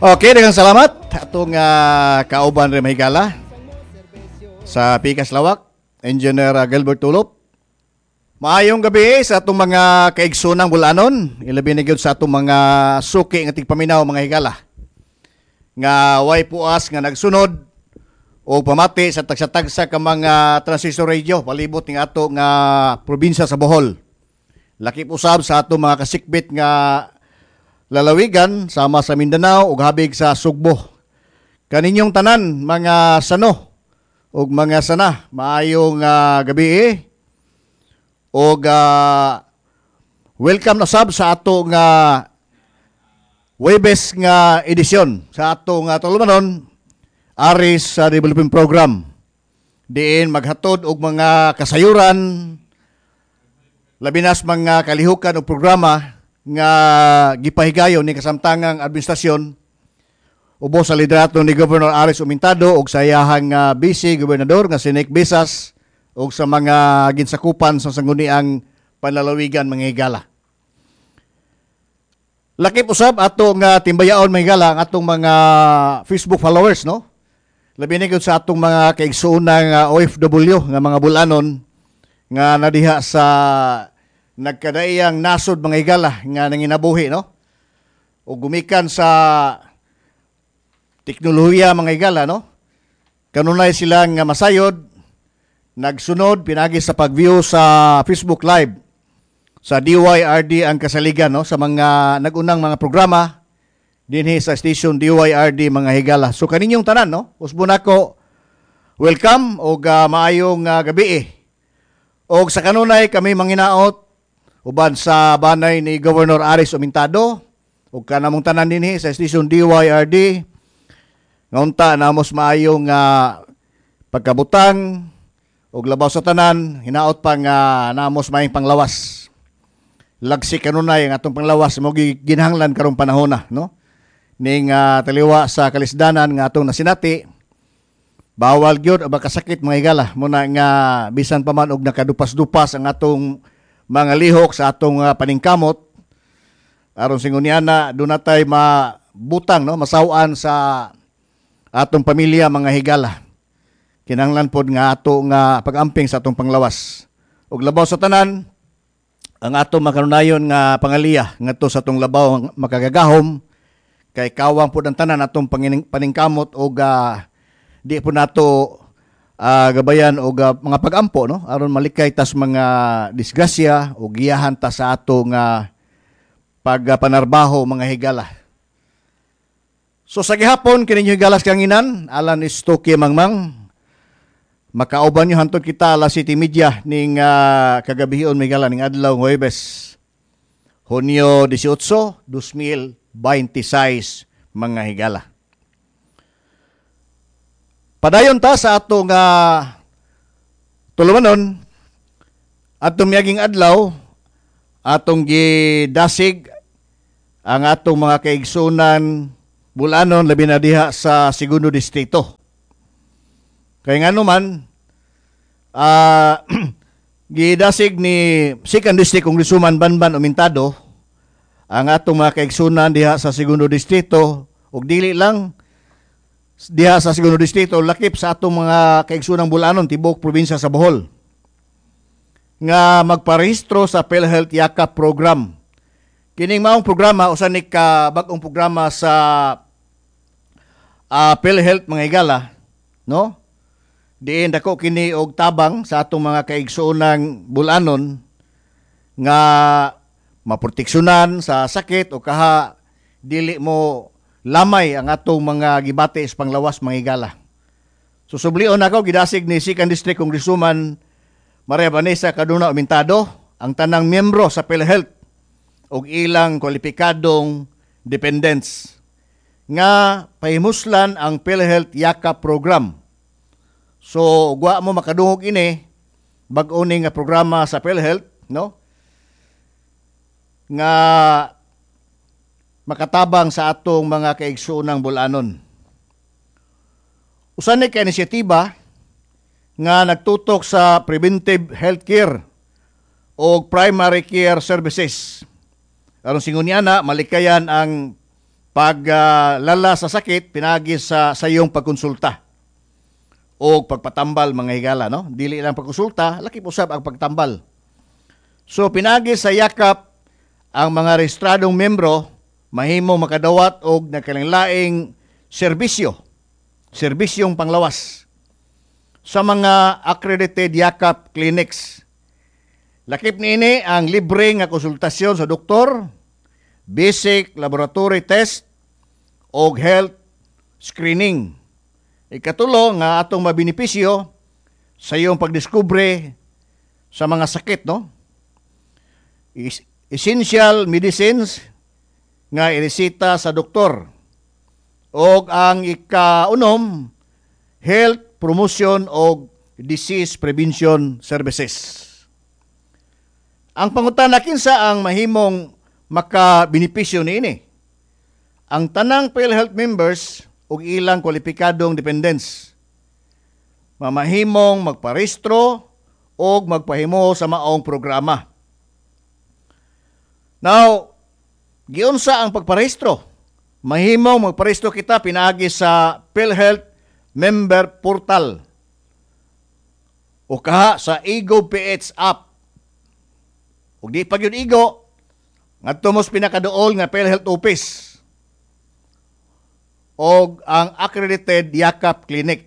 Okay, daghang salamat atong kauban rin mahigala sa Pikas Lawak, Engineer Gilbert Tulop. Maayong gabi sa atong mga kaigsunang bulanon, ilabi na gyud sa atong mga suki nga tigpaminaw mga higala. Nga way puas nga nagsunod o pamati sa tagsa-tagsa ka mga transistor radio palibot ning ato nga probinsya sa Bohol. Lakip usab sa atong mga kasikbit nga lalawigan sama sa Mindanao ug habig sa Sugbo. Kaninyong tanan mga sano ug mga sana, maayong gabi ug welcome na sab sa ato nga Webes nga edisyon sa ato nga tulumanon Aris sa Development Program. Diin maghatod og mga kasayuran labinas mga kalihukan o programa nga gipahigayon ni kasamtangang administrasyon ubos sa liderato ni Governor Aris Umintado ug sa iyahang vice gobernador nga si Nick Bisas ug sa mga ginsakupan sa sangguniang panlalawigan mga higala. Lakip usab ato nga timbayaon mga higala ang atong mga Facebook followers, no? Labi na sa atong mga kaigsuunang OFW nga mga bulanon nga nadiha sa nagkadaiyang nasod mga higala nga nanginabuhi, no? O gumikan sa teknolohiya mga higala, no? Kanunay silang masayod, nagsunod, pinagi sa pag-view sa Facebook Live sa DYRD ang kasaligan, no? Sa mga nagunang mga programa dinhi sa station DYRD mga higala. So kaninyong tanan, no? Usbon ako, welcome o maayong gabi. O sa kanunay kami manginaot uban sa banay ni Governor Aris Umintado ug kanamong tanan dinhi sa station DYRD ngunta namos maayong pagkabutang ug labaw sa tanan hinaot pa nga namos maayong panglawas. Lagsi kanunay ang atong panglawas mo ginahanglan karong panahon na, no? Ning taliwa sa kalisdanan nga atong nasinati bawal gyud aba kasakit mga higala muna nga bisan pa man og nakadupas-dupas ang atong mga lihok sa atong paningkamot aron singuniana dunatay mabutang, no, masawan sa atong pamilya mga higala. Kinahanglan pod nga ato nga pag-amping sa atong panglawas. Ug labaw sa tanan ang atong makanunayon nga pangaliya ngadto sa atong labaw makagagahom kay kawang pod ang tanan atong paningkamot ug di po nato gabayan o mga pag-ampo, no, aron malikay tas mga disgrasya o giyahan ta sa ato nga pagpanarbaho mga higala. So sa gihapon kininyo higalas kanginan alan istoki mangmang makauban nyo hantod kita la City Media ning kagabihon mga higala ning adlaw Huwebes Hunyo 18, 2026 mga higala. Padayon ta sa atong tulumanon atong miyaging adlaw atong gidasig ang atong mga kaigsunan bulanon labi na diha sa Segundo Distrito. Kay ngano man gidasig ni Second District Congresswoman Banban Umintado ang atong mga kaigsunan diha sa Segundo Distrito ug dili lang diha sa Segundo Distrito, lakip sa atong mga kaigsunang bulanon tibok probinsya sa Bohol nga magparehistro sa PhilHealth Yakap program. Kining maong programa usan ni ka bag-ong programa sa PhilHealth mga higala, no? Diin dako kini og tabang sa atong mga kaigsuonang bulanon nga maproteksyonan sa sakit o kaha dili mo lamay ang atong mga gibate sa panglawas mga higala. So sublion ako gidasig ni Second District Congresswoman Maria Vanessa Caduna Umintado ang tanang miyembro sa PhilHealth ug ilang kwalipikadong dependents nga pahimuslan ang PhilHealth Yakap program. So wa mo makadungog ini bag-o ni nga programa sa PhilHealth, no? Nga makatabang sa atong mga kaigsuonang bulanon. Usan ni ka inisyatiba nga nagtutok sa preventive healthcare o primary care services. Aron singunyana malikayan ang Pag lala sa sakit, pinagi sa iyong pagkonsulta o pagpatambal mga higala, no? Dili lang pagkonsulta, lakip usab ang pagtambal. So pinagi sa yakap ang mga rehistradong membro mahimong makadawat og nagkalanglaing serbisyong panglawas sa mga accredited yakap clinics. Lakip niini ang libre nga konsultasyon sa doktor, basic laboratory test o health screening. Ikatulo nga atong mabinipisyo sa iyong pagdiskubre sa mga sakit, no? Essential medicines nga iresita sa doktor. O ang ikaunom, health promotion o disease prevention services. Ang pangutana kinsa ang mahimong makabinipisyo niini. Ang tanang PhilHealth members ug ilang kwalipikadong dependents mamahimong magparehistro o magpahimo sa maong programa. Now, giunsa ang pagparehistro? Mahimong magparehistro kita pinaagi sa PhilHealth member portal o kaha sa EGO-PH app. Ug di pa gyud igo, ngadto mos pinakaduol nga PhilHealth office o ang accredited yakap clinic.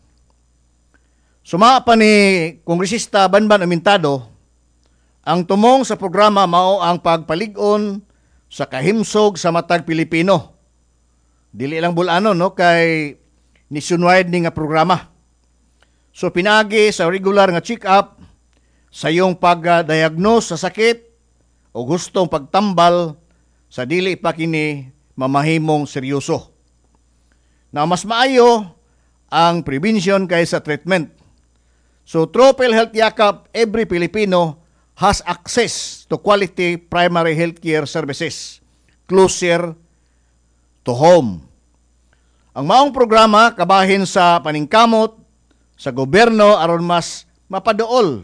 Suma pa ni Kongresista Banban Amintado, ang tumong sa programa mao ang pagpalig-on sa kahimsog sa matag Pilipino. Dili lang bulanon, no, kay nationwide ni nga programa. So pinagi sa regular nga check-up sa iyong pag-diagnose sa sakit o gustong pagtambal sa dili pa kini mamahimong seryoso. Na mas maayo ang prevention kaysa treatment. So through PhilHealth Yakap, every Filipino has access to quality primary healthcare services closer to home. Ang maong programa kabahin sa paningkamot sa gobyerno aron mas mapaduol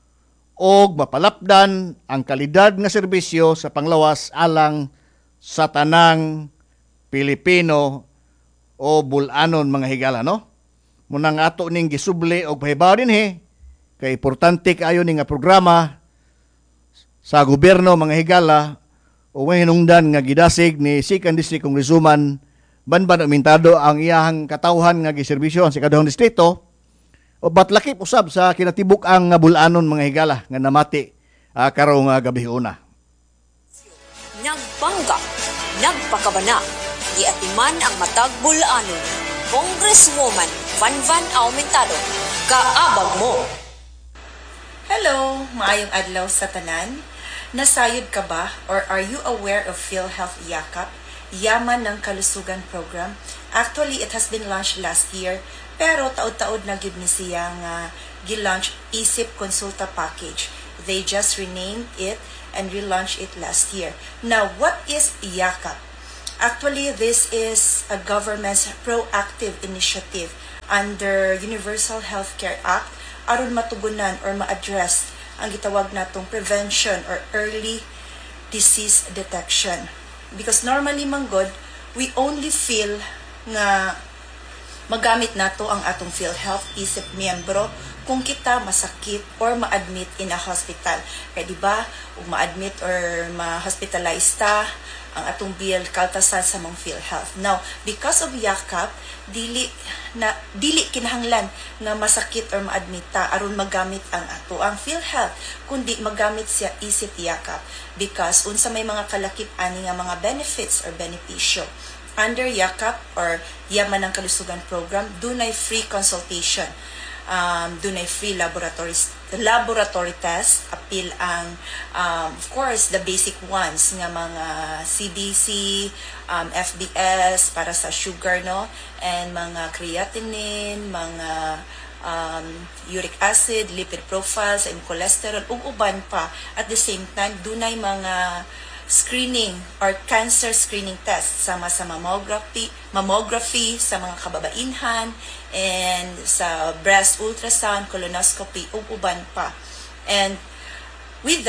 o mapalapdan ang kalidad nga serbisyo sa panglawas alang sa tanang Pilipino o bulanon mga higala, no? Munang ato ning gisubli og pahibaw dinhi kay importante kaayo ning nga programa sa gobyerno mga higala o may hinungdan nga gidasig ni Second District Congresswoman Banban Amintado ang iyahang katawhan nga giserbisyo sa kadahong distrito. O batlakip usab sa kinatibuk ang bulanon mga higala nga namati karong gabi una. Nagbangga, nagpakabana, giatiman ang matag bulanon. Congresswoman Banban Aumentado, kaabag mo. Hello, maayong adlaw sa tanan. Nasayod ka ba or are you aware of PhilHealth Yakap, Yaman ng Kalusugan Program? Actually, it has been launched last year. Pero taod-taod na gyud ni siya nga gi-launch Isip Consulta Package. They just renamed it and relaunched it last year. Now, what is Yakap? Actually, this is a government's proactive initiative under Universal Healthcare Act aron matugunan or ma-address ang gitawag natong prevention or early disease detection. Because normally manggod, we only feel nga magamit nato ang atong PhilHealth Isip miyembro kung kita masakit or ma-admit in a hospital. Kaya diba, kung ma-admit or ma-hospitalize ta, ang atong bill kaltasan sa mong PhilHealth. Now, because of Yakap, dili kinahanglan nga masakit or ma-admit ta aron magamit ang ato ang PhilHealth, kundi magamit siya Isip Yakap because unsa may mga kalakip ani nga mga benefits or benepisyo. Under Yakap or Yaman ng Kalusugan Program, dunay free consultation, dunay free laboratory test, apil ang of course the basic ones nga mga CBC, FBS para sa sugar, no, and mga creatinine, mga uric acid, lipid profiles, and cholesterol ug uban pa. At the same time, dunay mga screening or cancer screening test sama sa mammography sa mga kababainhan and sa breast ultrasound, colonoscopy ug uban pa. And with that,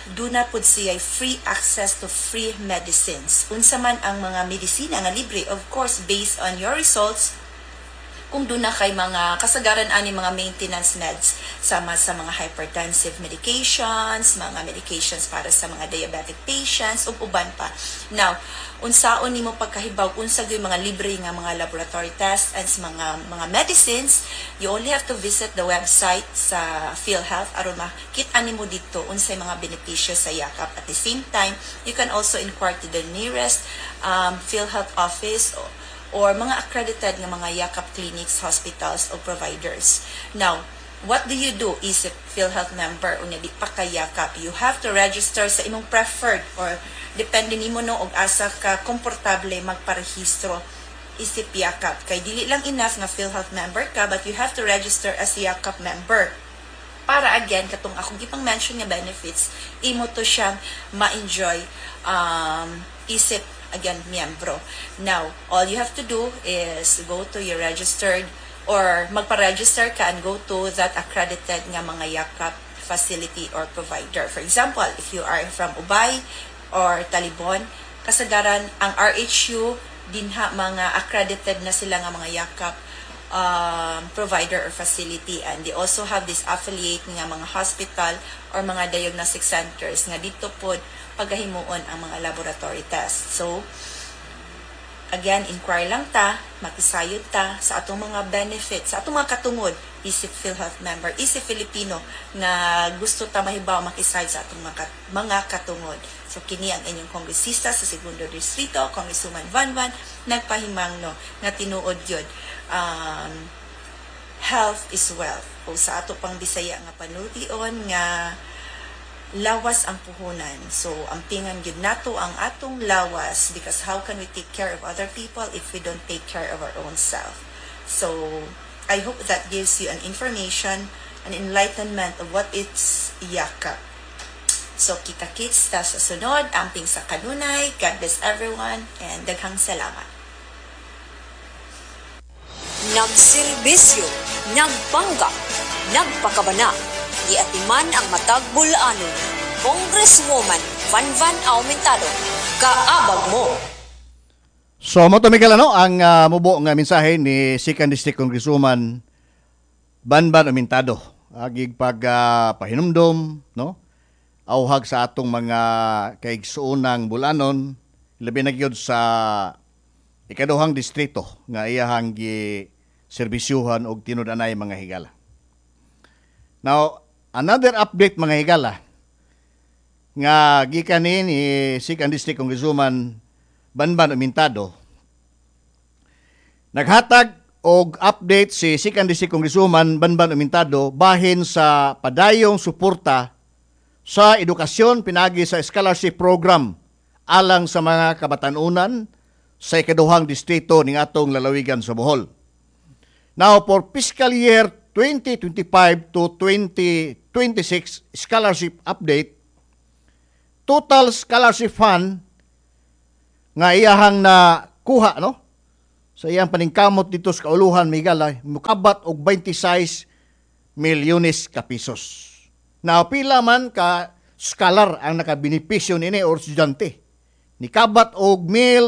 do na pud siya free access to free medicines. Unsa man ang mga medisina nga libre, of course based on your results, kung doon na kay mga kasagaran ani mga maintenance meds sama sa mga hypertensive medications, mga medications para sa mga diabetic patients ug uban pa. Now, unsaon nimo pagkahibaw unsa gyud mga libre nga mga laboratory tests and mga medicines, you only have to visit the website sa PhilHealth aron makita nimo dito unsay mga benepisyo sa yakap. At the same time, you can also inquire to the nearest PhilHealth office or mga accredited nga mga yakap clinics, hospitals o providers. Now, what do you do isip PhilHealth member o di pa ka yakap? You have to register sa imong preferred or depende nimo no og asa ka komportable magparehistro isip yakap. Kay dili lang enough nga PhilHealth member ka, but you have to register as yakap member. Para again, katong akong gipang mention nga benefits, imo to siyang ma-enjoy isip again, miyembro. Now, all you have to do is go to your registered or magpa-register ka and go to that accredited nga mga yakap facility or provider. For example, if you are from Ubay or Talibon, kasagaran ang RHU dinha mga accredited na sila nga mga yakap provider or facility, and they also have this affiliate nga mga hospital or mga diagnostic centers nga dito pod pagahimuon ang mga laboratory tests. So, again, inquire lang ta, makisayod ta sa atong mga benefits, sa atong mga katungod, isip PhilHealth member, isip Filipino na gusto ta mahibaw makisayod sa atong mga katungod. So, kini ang inyong kongresista sa Segundo Distrito, Congresswoman Vanvan, nagpahimang no, nga tinuod yun. Health is wealth. O sa ato pang Bisaya nga panultion nga lawas ang puhunan. So, ampingan gyud nato ang atong lawas, because how can we take care of other people if we don't take care of our own self? So, I hope that gives you an information, an enlightenment of what it's yakap. So, kita-kits ta sa sunod, amping sa kanunay. God bless everyone, and daghang salamat. Nagserbisyo, nagpanggap, nagpakabana, giatiman ang matag bulanon. Congresswoman Vanvan Aumentado, kaabag mo. So, mo tumigil ang mubo nga mensahe ni 2nd District Congresswoman Vanvan Aumentado. Agig pahinumdom, no? Auhag sa atong mga kaigsuunang bulanon, labi na gyud sa ikaduhang distrito nga iyahang gi-serbisyuhan og tinud-anay mga higala. Now, another update mga higala nga gikan ni 2nd District Congresswoman Vanvan Aumentado. Naghatag og update si 2nd District Congresswoman Vanvan Aumentado bahin sa padayong suporta sa edukasyon pinagi sa scholarship program alang sa mga kabatanunan sa ikaduhang distrito ning atong lalawigan sa Bohol. Now, for fiscal year 2025 to 2026 scholarship update, total scholarship fund nga iyahang na kuha, no? Sa iyang paningkamot dito sa kauluhan, migala, mukabat og 26 milyones ka pesos. Now, pila man ka scholar ang nakabenepisyo nini or estudyante. Nikabat og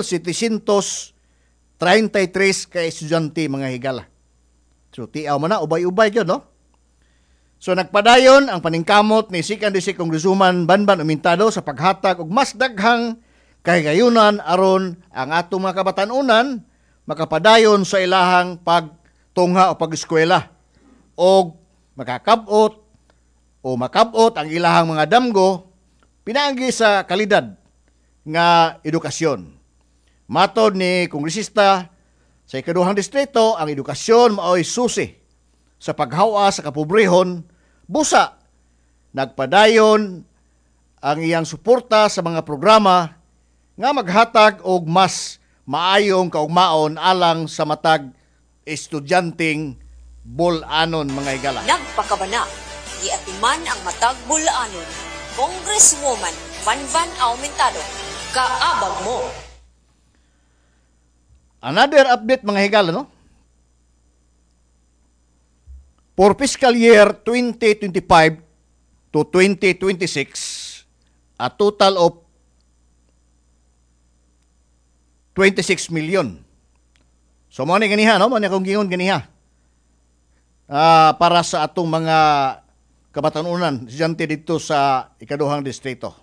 1,733 ka estudyante mga higala. So, tiaw mo na, ubay-ubay yun, no? So, nagpadayon ang paningkamot ni 2nd District Congresswoman Vanvan Aumentado sa paghatag og mas daghang kahigayunan aron ang atong mga kabatanunan makapadayon sa ilahang pagtungha o pag-eskwela o makakabot o makabot ang ilahang mga damgo pinaagi sa kalidad nga edukasyon. Matod ni kongresista sa ikaduhang distrito, ang edukasyon mao'y susi sa paghawa sa kapobrehon. Busa, nagpadayon ang iyang suporta sa mga programa nga maghatag og mas maayong kaugmaon alang sa matag estudyanteng bulanon mga higala. Nagpakabana, giatiman ang matag bulanon. Congresswoman Vanvan Aumentado, kaabag mo. Another update mga higala, no? For fiscal year 2025 to 2026, a total of 26 million. So mo ni ganiha, no? Mo ni akong gingon ganiha. Para sa atong mga kabatanunan, estudyante dito sa ikaduhang distrito.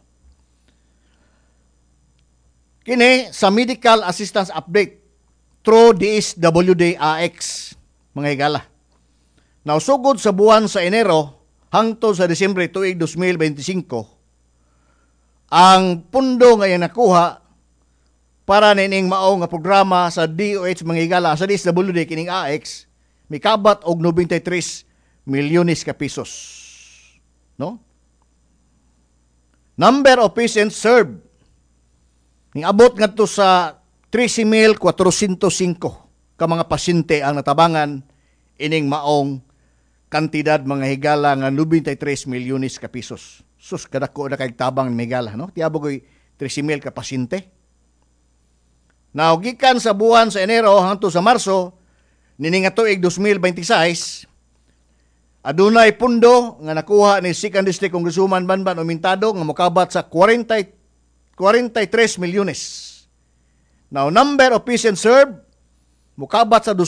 Kini sa medical assistance update through DSWD-AX, mga higala. Nausugod sa buwan sa Enero hangtod sa Disyembre tuig 2025, ang pundo nga nakuha para nining mao nga programa sa DOH mga higala sa DSWD kining AX mikabat og 93 milyones ka pesos. No? Number of patients served ning abot ngadto sa 13,405 ka mga pasyente ang natabangan ining maong kantidad mga higala nga 93 milyones ka pesos. Sus kadako na kay tabang mga higala, no? Tiabog oy 13,000 ka pasyente. Now gikan sa buwan sa Enero hangtod sa Marso nining nga tuig 2026, adunay pundo nga nakuha ni 2nd District Congresswoman Banban Aumentado nga mokabat sa 43 milyones. Now, number of patients served, mukabat sa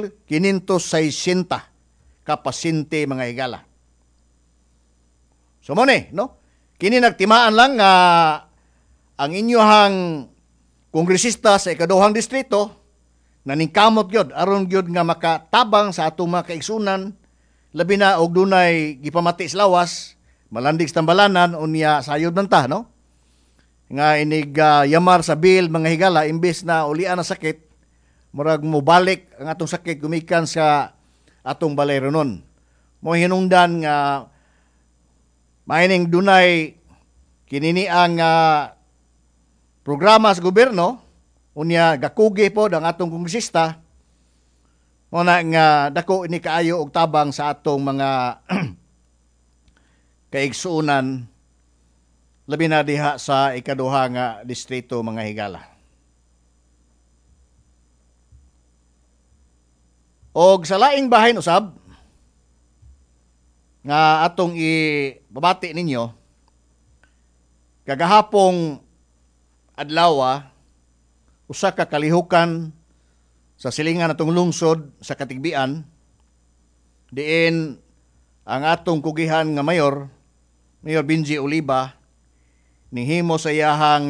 2,560 ka pasyente mga higala. So mo ni, no? Kini nagtimaan lang nga ang inyohang kongresista sa ikaduhang distrito naningkamot gyud aron gyud nga makatabang sa atong mga kaigsunan labi na og dunay gipamati sa lawas, malandig sa tambalanan unya sayod man ta, no? Nga inig yamar sa bill mga higala imbes na ulian na sakit murag mobalik ang atong sakit gumikan sa atong balay ronon. Mo hinungdan nga maining dunay kinini ang programa sa gobyerno unya gakugi po ang atong kongresista mo na nga dako ini kaayo og tabang sa atong mga kaigsuunan labi na diha sa ikaduha nga distrito mga higala. Og sa laing bahin usab nga atong ibabati ninyo kagahapong adlaw usa ka kalihukan sa silingan atong lungsod sa Katigbian diin ang atong kugihan nga Mayor Benji Oliva nihimo sa iyahang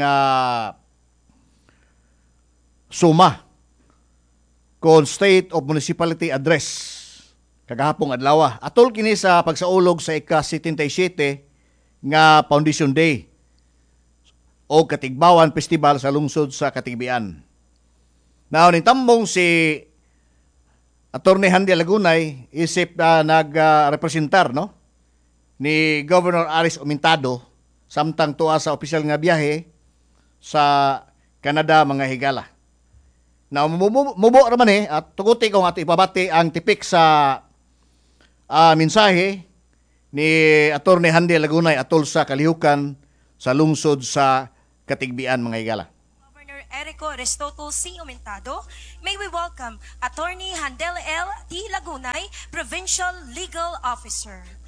suma kon State of Municipality Address kagahapong adlaw. Atol kini sa pagsaulog sa ika-77 nga Foundation Day o Katigbawan Festival sa lungsod sa Katigbian. Now, nitambong si Attorney Handy Lagunay isip nag-representar no ni Governor Aris Aumentado samtang tuwa sa opisyal nga biyahe sa Canada mga higala. Now, mubo raman at tuguti ko nga ipabati ang tipik sa mensahe ni Attorney Handy Lagunay atol sa kalihukan sa lungsod sa Katigbian mga higala. Governor Erico Aristotle C. Aumentado, may we welcome Attorney Handel L. T. Lagunay, Provincial Legal Officer.